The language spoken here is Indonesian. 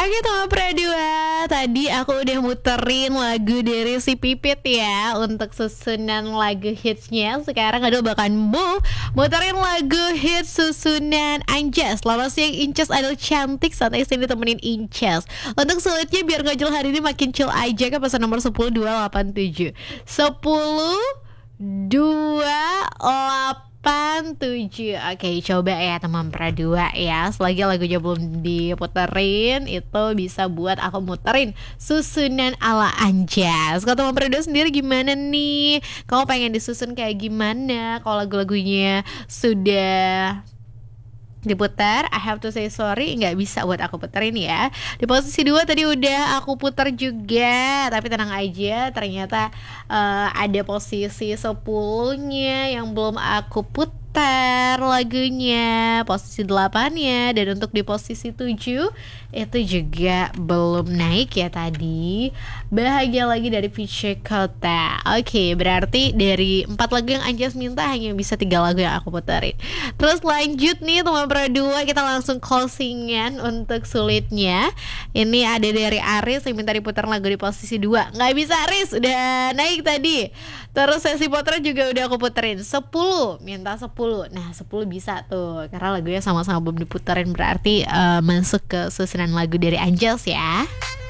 Oke teman Pradua, tadi aku udah muterin lagu dari si Pipit ya untuk susunan lagu hitsnya. Sekarang Adul bakal muterin lagu hits susunan Anjas. Selamat siang Inces, Adul cantik, santai sini temenin Inces. Untuk sulitnya biar ngajul hari ini makin chill aja ke pesan nomor 10287 10287. Oke, coba ya teman Pradua ya. Selagi lagunya belum diputerin, itu bisa buat aku muterin susunan ala Anjas. Kalau teman Pradua sendiri gimana nih? Kamu pengen disusun kayak gimana? Kalau lagu-lagunya sudah diputar, I have to say sorry, nggak bisa buat aku puterin ya. Di posisi 2 tadi udah aku putar juga, tapi tenang aja, ternyata ada posisi 10-nya yang belum aku putar lagunya, posisi 8-nya, dan untuk di posisi 7 itu juga belum naik ya tadi. Bahagia lagi dari Pice Kota. Oke, berarti dari 4 lagu yang Anjas minta hanya bisa 3 lagu yang aku puterin. Terus lanjut nih teman Pradua, kita langsung closingan untuk sulitnya. Ini ada dari Aris yang minta diputar lagu di posisi 2. Nggak bisa Aris, udah naik tadi. Terus sesi potret juga udah aku puterin 10, minta 10. Nah 10 bisa tuh, karena lagunya sama-sama belum diputerin, berarti masuk ke susunan lagu dari Anjas ya.